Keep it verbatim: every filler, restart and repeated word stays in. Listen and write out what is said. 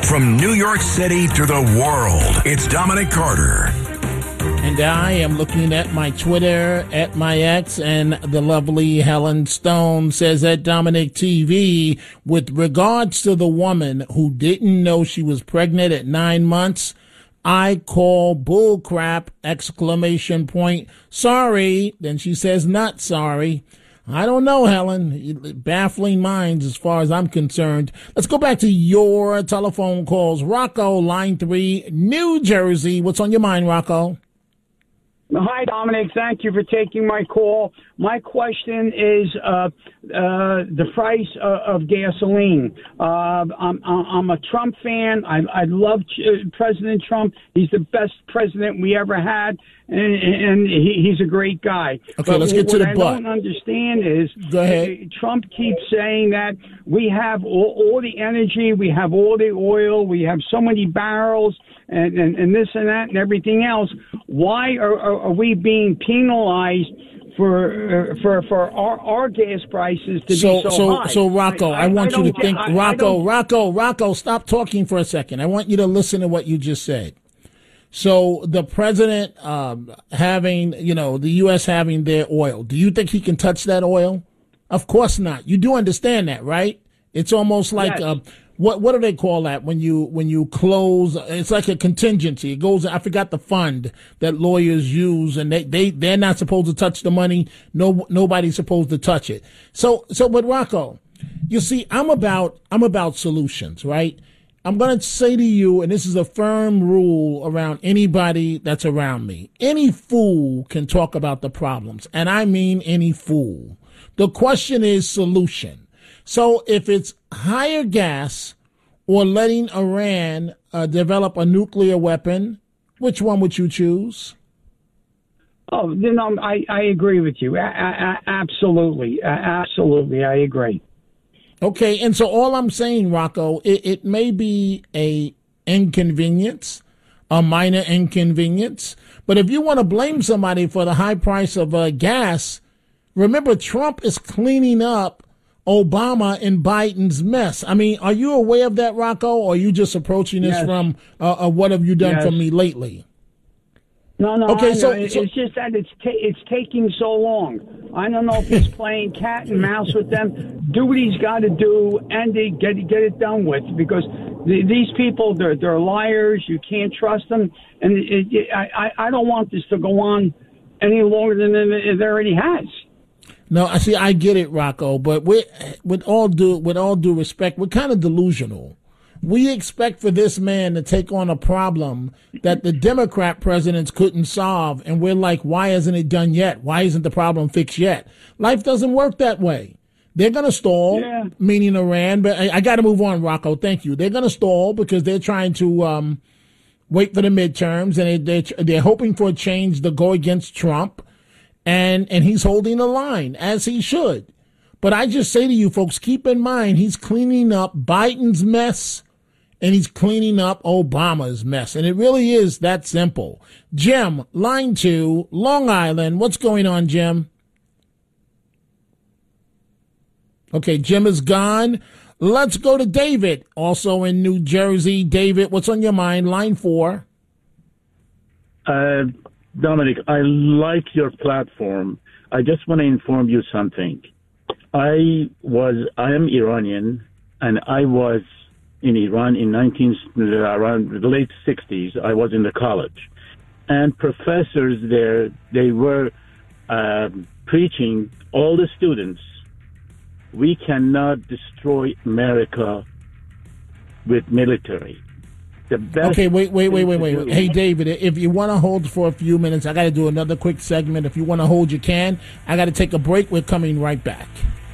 From New York City to the world, it's Dominic Carter. And I am looking at my Twitter, at my ex, and the lovely Helen Stone says at Dominic T V, with regards to the woman who didn't know she was pregnant at nine months, I call bull crap, exclamation point. Sorry. Then she says not sorry. I don't know, Helen. Baffling minds as far as I'm concerned. Let's go back to your telephone calls. Rocco, line three, New Jersey. What's on your mind, Rocco? Hi, Dominic. Thank you for taking my call. My question is uh, uh, the price of, of gasoline. Uh, I'm, I'm a Trump fan. I, I love President Trump. He's the best president we ever had, and, and he, he's a great guy. Okay, but let's get to the I butt. What I don't understand is Go ahead. Trump keeps saying that we have all, all the energy, we have all the oil, we have so many barrels, and, and, and this and that and everything else. Why are, are, are we being penalized for uh, for for our, our gas prices to so, be so, so, high? So, Rocco, I, I, I want I you to get, think, I, Rocco, I Rocco, Rocco, stop talking for a second. I want you to listen to what you just said. So the president um, having, you know, the U S having their oil, do you think he can touch that oil? Of course not. You do understand that, right? It's almost like Yes. uh, what what do they call that when you when you close? It's like a contingency. It goes. I forgot the fund that lawyers use, and they they they're not supposed to touch the money. No, nobody's supposed to touch it. So so, but Rocco, you see, I'm about I'm about solutions, right? I'm going to say to you, and this is a firm rule around anybody that's around me. Any fool can talk about the problems, and I mean any fool. The question is solution. So if it's higher gas or letting Iran uh, develop a nuclear weapon, which one would you choose? Oh, you know, I, I agree with you. A- a- absolutely. A- absolutely. I agree. Okay, and so all I'm saying, Rocco, it, it may be a inconvenience, a minor inconvenience, but if you want to blame somebody for the high price of uh, gas, remember Trump is cleaning up Obama and Biden's mess. I mean, are you aware of that, Rocco, or are you just approaching this Yes. from uh, uh, what have you done Yes. for me lately? No, no. Okay, I know. so- it's so- it's just that it's ta- it's taking so long. I don't know if he's playing cat and mouse with them. Do what he's got to do and they get get it done with, because the, these people they're they're liars. You can't trust them, and it, it, I I don't want this to go on any longer than it already has. No, I see. I get it, Rocco, but with with all due with all due respect, we're kind of delusional. We expect for this man to take on a problem that the Democrat presidents couldn't solve, and we're like, why isn't it done yet? Why isn't the problem fixed yet? Life doesn't work that way. They're going to stall, Yeah. meaning Iran. But I, I got to move on, Rocco. Thank you. They're going to stall because they're trying to um, wait for the midterms, and they, they're, they're hoping for a change to go against Trump. And and he's holding the line, as he should. But I just say to you folks, keep in mind, he's cleaning up Biden's mess, and he's cleaning up Obama's mess. And it really is that simple. Jim, line two, Long Island. What's going on, Jim? Okay, Jim is gone. Let's go to David, also in New Jersey. David, what's on your mind? Line four. Uh, Dominic, I like your platform. I just want to inform you something. I was, I am Iranian, and I was in Iran in nineteen around the late sixties. I was in the college, and professors there, they were uh, preaching all the students, we cannot destroy America with military. The best Okay, wait, wait, wait, thing wait, to wait. do- Hey, David, if you want to hold for a few minutes, I got to do another quick segment. If you want to hold, you can. I got to take a break. We're coming right back.